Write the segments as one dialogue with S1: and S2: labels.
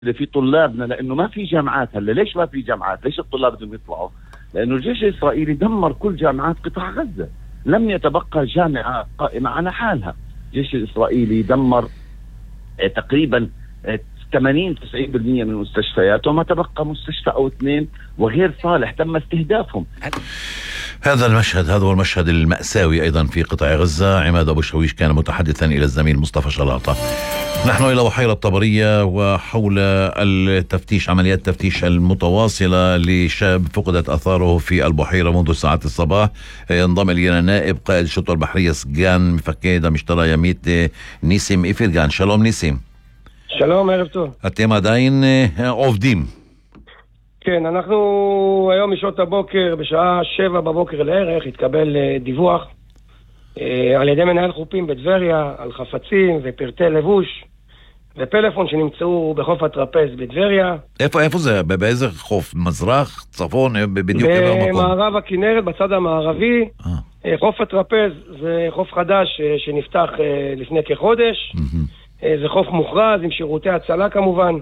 S1: في طلابنا، لأنه ما في جامعات. هلا ليش ما في جامعات؟ ليش الطلاب بدهم يطلعوا؟ لأنه الجيش الإسرائيلي دمر كل جامعات قطاع غزة، لم يتبقى جامعة قائمة على حالها. الجيش الإسرائيلي دمر تقريبا 80-90% من مستشفياته، وما تبقى مستشفى أو اثنين وغير صالح تم استهدافهم.
S2: هذا هو المشهد المأساوي أيضا في قطاع غزة. عماد أبو شويش كان متحدثا إلى الزميل مصطفى شلاطة. نحن إلى بحيرة طبرية وحول التفتيش، عمليات التفتيش المتواصلة لشاب فقدت أثاره في البحيرة منذ ساعات الصباح. ينضم إلينا نائب قائد الشرطة البحرية סגן מפקד המשטרה הימית ניסים איפרגן. שלום ניסים.
S3: שלום, ערב טוב.
S2: אתם עדיין עובדים?
S3: כן, אנחנו היום משעות הבוקר, בשעה 7 בבוקר לערך, התקבל דיווח על ידי מנהל חופים בטבריה על חפצים ופרטי לבוש ופלאפון שנמצאו בחוף הטרפז בטבריה.
S2: איפה זה? באיזה חוף? מזרח? צפון? בדיוק איזה מקום?
S3: במערב הכנרת, בצד המערבי. חוף הטרפז זה חוף חדש שנפתח לפני כחודש. זה חוף מוכרז עם שירותי הצלה כמובן.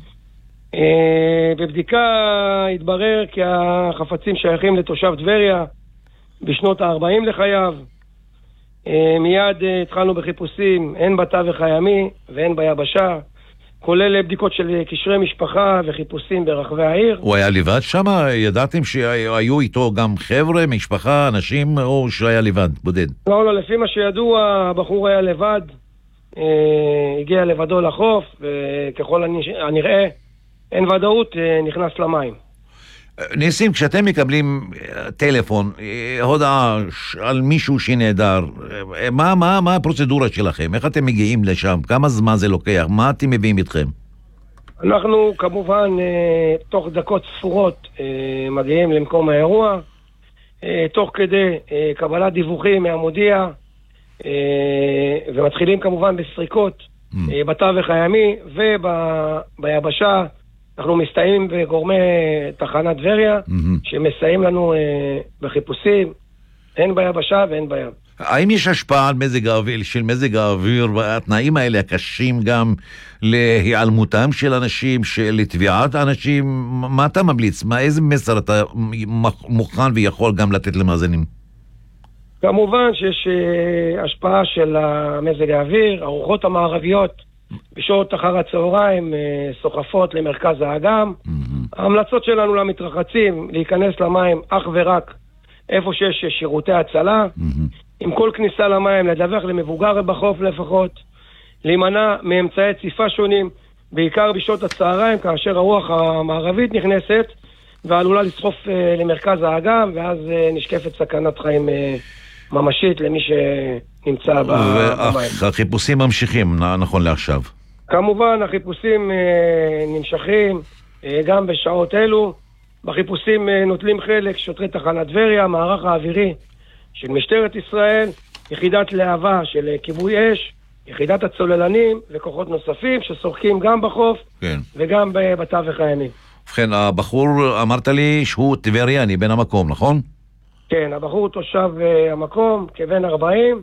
S3: בבדיקה התברר כי החפצים שייכים לתושב טבריה בשנות ה-40 לחייו. מיד התחלנו בחיפושים הן בתווך הימי והן ביבשה, כולל בדיקות של קשרי משפחה וחיפושים ברחבי העיר.
S2: הוא היה לבד שם? ידעתם שהיו איתו גם חבר'ה, משפחה, אנשים, או שהיה לבד, בודד?
S3: לא, לפי מה שידוע הבחור היה לבד, הגיע לבדו לחוף, וככל הנראה אין ודאות, נכנס למים.
S2: ניסים, כשאתם מקבלים טלפון, הודעה על מישהו שנעדר, מה הפרוצדורה שלכם? איך אתם מגיעים לשם? כמה זמן זה לוקח? מה אתם מביאים איתכם?
S3: אנחנו כמובן תוך דקות ספורות מגיעים למקום האירוע, תוך כדי קבלת דיווחים מהמודיע, ומתחילים כמובן בסריקות בתווך הימי וביבשה. אנחנו מסתייעים בגורמי תחנת טבריה שמסייעים לנו בחיפושים, הן ביבשה והן בים.
S2: האם יש השפעה על מזג האוויר והתנאים האלה הקשים גם להיעלמותם של אנשים, לטביעת אנשים? מה אתה ממליץ? איזה מסר אתה מוכן ויכול גם לתת למאזינים?
S3: כמובן שיש השפעה של מזג האוויר. הרוחות המערביות בשעות אחר הצהריים סוחפות למרכז האגם. ההמלצות שלנו למתרחצים להיכנס למים אך ורק איפה שיש שירותי הצלה. עם כל כניסה למים לדווח למבוגר בחוף לפחות, להימנע מאמצעי ציפה שונים, בעיקר בשעות הצהריים כאשר הרוח המערבית נכנסת ועלולה לסחוף למרכז האגם, ואז נשקפת סכנת חיים ממשית למי שנמצא במים.
S2: החיפושים ממשיכים נכון לעכשיו?
S3: כמובן החיפושים נמשכים גם בשעות אלו. בחיפושים נוטלים חלק שוטרי תחנת טבריה, מערך האווירי של משטרת ישראל, יחידת להבה של כיבוי אש, יחידת הצוללנים וכוחות נוספים ששוחקים גם בחוף וגם בתווך הימי.
S2: ובכן, הבחור אמרת לי שהוא טבריאני, בן המקום, נכון?
S3: כן, הבחור תושב המקום, כבן 40,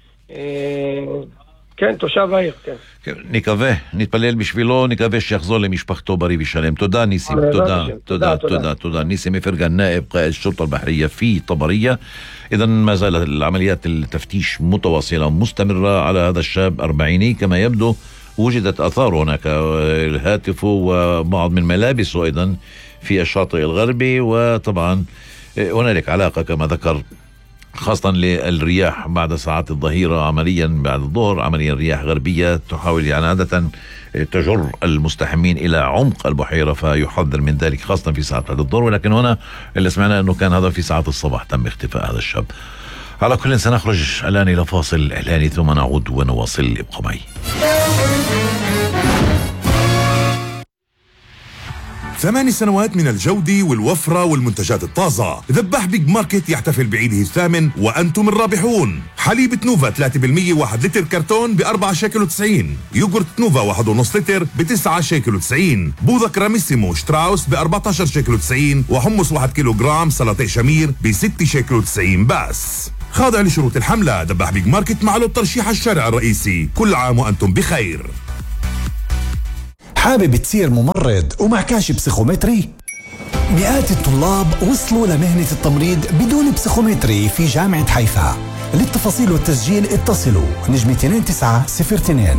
S3: כן, תושב העיר, כן.
S2: נקווה, נתפלל בשבילו, נקווה שיחזור למשפחתו בריא ושלם. תודה ניסים, תודה. ניסים איפרגן, نائب قائد الشرطة البحرية في طبرية. إذن ما زالت العمليات التفتيش متواصلة مستمرة على هذا الشاب 40 كما يبدو. وجدت آثار هناك، الهاتف وبعض من ملابسه أيضا في الشاطئ الغربي، وطبعا هنالك علاقة كما ذكر خاصة للرياح بعد ساعات الظهيرة، عمليا بعد الظهر عمليا رياح غربية تحاول يعني عادة تجر المستحمين إلى عمق البحيرة، فيحذر من ذلك خاصة في ساعات الظهر. ولكن هنا اللي سمعنا أنه كان هذا في ساعات الصباح تم اختفاء هذا الشاب. على كل سنخرج الآن إلى فاصل إعلاني ثم نعود ونواصل. ابقوا معي.
S4: 8 سنوات من الجودة والوفرة والمنتجات الطازة. ذبح بيج ماركت يحتفل بعيده الثامن وأنتم الرابحون. حليب نوفا 3% 1 لتر كرتون ب4 شيكل و90. يوغورت نوفا 1.5 لتر ب9 شيكل و90. بوظة كراميسيمو شتراوس ب14 شيكل و90. وحمص 1 كيلوغرام سلطة شمير ب6 شيكل و90 بس. خاضع لشروط الحملة. ذبح بيج ماركت مع له الترشيح الشارع الرئيسي. كل عام وأنتم بخير.
S5: حابب تصير ممرض ومعكاش بسيخومتري؟ مئات الطلاب وصلوا لمهنة التمريض بدون بسيخومتري في جامعة حيفا. للتفاصيل والتسجيل اتصلوا نجمة 2902.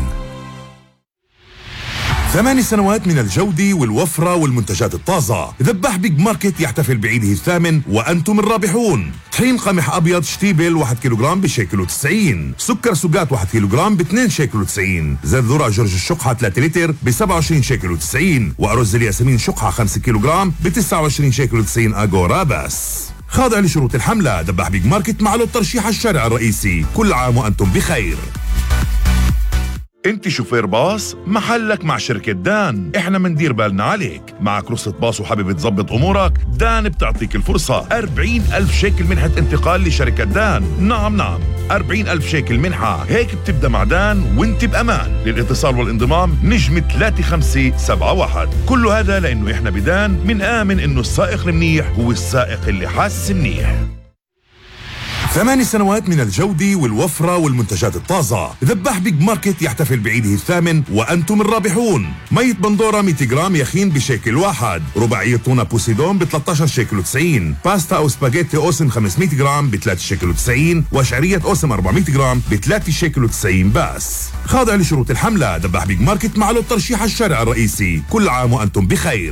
S4: 8 سنوات من الجودة والوفرة والمنتجات الطازة. ذباح بيج ماركت يحتفل بعيده الثامن وأنتم الرابحون. طحين قمح أبيض شتيبل 1 كيلوغرام بشيكل و90. سكر سجات 1 كيلوغرام ب2 شيكل و90. زيت ذرة جورج الشقحة 3 لتر ب27 شيكل و90. وأرز الياسمين شقحة 5 كيلوغرام ب29 شيكل و90 أغورا بس. خاضع لشروط الحملة. ذباح بيج ماركت مع له الترشيح الشارع الرئيسي. كل عام وأنتم بخير. انت شوفير باص؟ محلك مع شركة دان. احنا مندير بالنا عليك. معك رخصة باص وحابب تظبط امورك؟ دان بتعطيك الفرصة. 40,000 شيكل منحة انتقال لشركة دان. نعم 40,000 شيكل منحة. هيك بتبدأ مع دان وانت بأمان. للاتصال والانضمام نجمة 3571. كل هذا لانه احنا بدان منآمن انه السائق المنيح هو السائق اللي حاسس منيح. 8 سنوات من الجودة والوفرة والمنتجات الطازة. ذباح بيج ماركت يحتفل بعيده الثامن وأنتم الرابحون. مية بندورة 100 جرام يخين بشيكل واحد. رباعية تونة بوسيدون ب13 شيكل و90. باستا أو سباجيتي أوسم 500 جرام ب3 شيكل و90. وشعرية أوسم 400 جرام ب3 شيكل و90 بس. خاضع لشروط الحملة. ذباح بيج ماركت مع له الترشيح الشارع الرئيسي. كل عام وأنتم بخير.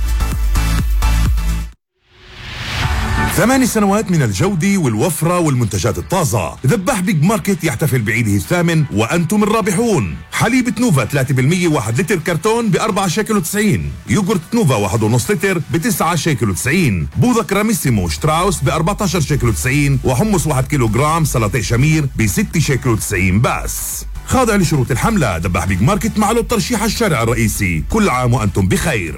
S4: 8 سنوات من الجودة والوفرة والمنتجات الطازة. ذباح بيج ماركت يحتفل بعيده الثامن وأنتم الرابحون. حليب نوفا 3% 1 لتر كرتون ب4 شيكل و90. يوغورت نوفا 1.5 لتر ب9 شيكل و90. بوظة كراميسيمو شتراوس ب14 شيكل و90. وحمص 1 كيلو جرام سلطة شمير ب6 شيكل و90 بس. خاضع لشروط الحملة. ذباح بيج ماركت مع له الترشيح الشارع الرئيسي. كل عام وأنتم بخير.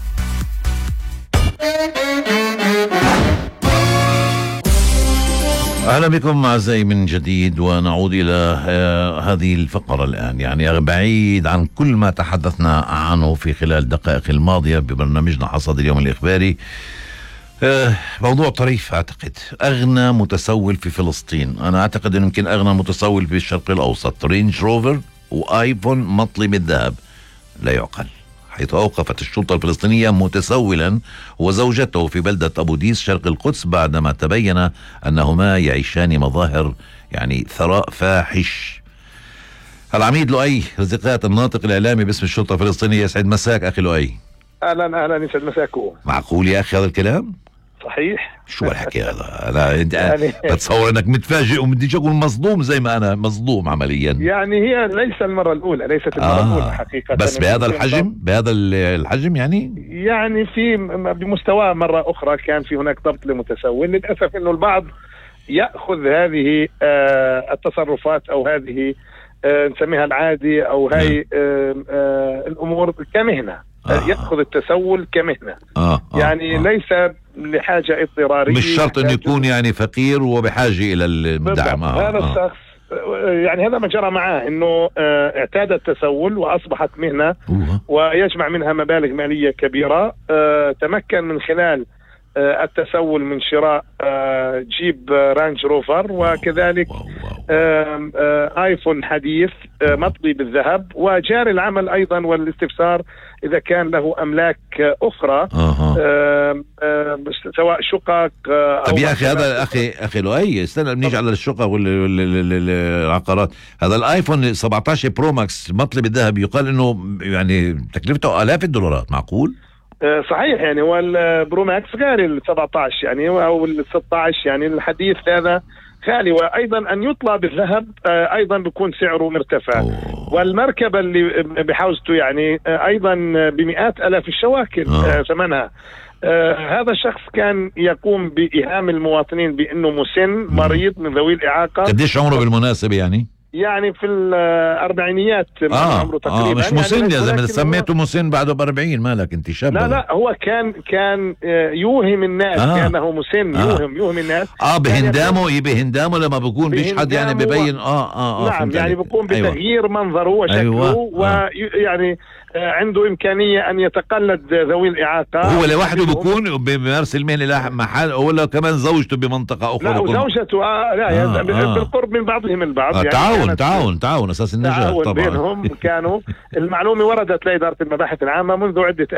S2: أهلا بكم أعزائي من جديد، ونعود إلى هذه الفقرة الآن. يعني بعيد عن كل ما تحدثنا عنه في خلال الدقائق الماضية ببرنامجنا حصاد اليوم الإخباري. موضوع طريف أعتقد. أغنى متسول في فلسطين. أنا أعتقد أنه يمكن أغنى متسول في الشرق الأوسط. رينج روفر وآيفون مطلي بالذهب. لا يعقل. حيث أوقفت الشرطة الفلسطينية متسولا وزوجته في بلدة أبو ديس شرق القدس بعدما تبين أنهما يعيشان مظاهر يعني ثراء فاحش. العميد لؤي رزقات الناطق الإعلامي باسم الشرطة الفلسطينية، يسعد مساك أخي لؤي.
S6: أهلا يسعد مساكم.
S2: معقول يا أخي هذا الكلام؟
S6: صحيح.
S2: شو الحكي هذا؟ أنا يعني بتصور أنك متفاجئ ومديش أقول مصدوم زي ما أنا مصدوم عمليا.
S6: يعني هي ليست المرة الأولى حقيقة.
S2: بس بهذا الحجم
S6: يعني في بمستوى مرة أخرى كان في هناك ضبط لمتسول. للأسف أنه البعض يأخذ هذه التصرفات أو هذه نسميها العادي أو هاي الأمور كمهنة. يأخذ التسول كمهنة. يعني ليس لحاجة اضطرارية.
S2: مش شرط أن يكون يعني فقير وبحاجة إلى الدعم.
S6: هذا الشخص يعني هذا ما جرى معاه انه اعتاد التسول واصبحت مهنة ويجمع منها مبالغ مالية كبيرة. تمكن من خلال التسول من شراء جيب رانج روفر وكذلك آيفون حديث مطلي بالذهب. وجاري العمل أيضا والاستفسار إذا كان له أملاك أخرى سواء شقق
S2: طب يا أخي هذا أخي لؤي استنى بنيجي على الشقق والعقارات. هذا الآيفون 17 برو ماكس مطلي بالذهب يقال إنه يعني تكلفته آلاف الدولارات. معقول؟
S6: صحيح. يعني هو البرو ماكس غالي ال 17 يعني او ال 16 يعني الحديث هذا غالي. وايضا ان يطلى بالذهب ايضا بيكون سعره مرتفع. والمركبه اللي بحوزته يعني ايضا بمئات الاف الشواكل ثمنها. هذا الشخص كان يقوم بإيهام المواطنين بأنه مسن مريض من ذوي الإعاقة.
S2: قديش عمره بالمناسبة يعني
S6: في الأربعينيات عمره تقريبا.
S2: مش مسن يا زلمة. سميته مسن بعده ب40 مالك انت شاب.
S6: لا هو كان يوهم الناس كأنه مسن. يوهم الناس
S2: بهندامه لما بيكون بيشحد يعني ببين
S6: نعم يعني بيقوم بتغيير منظره وشكله. ويعني عنده إمكانية أن يتقلد ذوي الإعاقة.
S2: هو لوحده بيكون بيمارس المهنة محل ولا كمان زوجته بمنطقة أخرى؟
S6: لا وزوجته بالقرب من بعضهم البعض.
S2: يعني تعاون أساس النجاح
S6: تعاون
S2: طبعا
S6: بينهم. كانوا المعلومة وردت لإدارة المباحث العامة منذ عدة